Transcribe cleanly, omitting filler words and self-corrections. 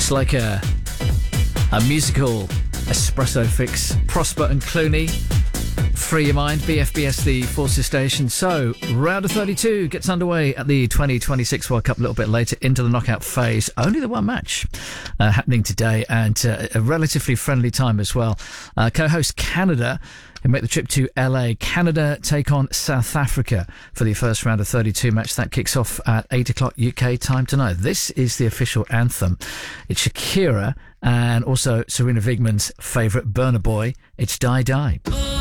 It's like a musical espresso fix. Prosper and Clooney. Free your mind. BFBS, the Forces station. So, round of 32 gets underway at the 2026 World Cup a little bit later into the knockout phase. Only the one match happening today, and a relatively friendly time as well. Co-host Canada, who make the trip to LA. Canada take on South Africa for the first round of 32 match. That kicks off at 8 o'clock UK time tonight. This is the official anthem. It's Shakira and also Serena Vigman's favourite Burna Boy. It's Die Die.